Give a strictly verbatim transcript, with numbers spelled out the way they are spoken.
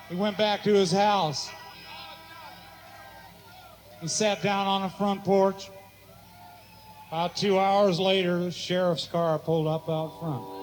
He went back to his house. He sat down on the front porch. About two hours later, the sheriff's car pulled up out front.